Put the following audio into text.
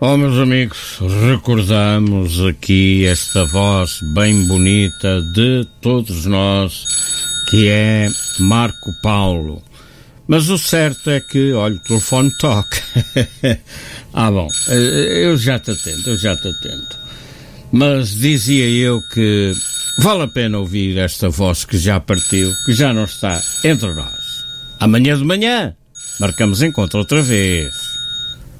Oh, meus amigos, recordamos aqui esta voz bem bonita de todos nós, que é Marco Paulo. Mas o certo é que, olha, o telefone toca. Bom, eu já te atendo. Mas dizia eu que vale a pena ouvir esta voz que já partiu, que já não está entre nós. Amanhã de manhã, marcamos encontro outra vez.